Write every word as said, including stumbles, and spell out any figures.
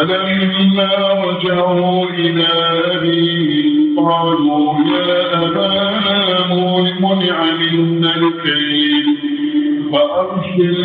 فلما رجعوا إلى أبيهم قالوا يا أبانا منع منا الكيل فأرسل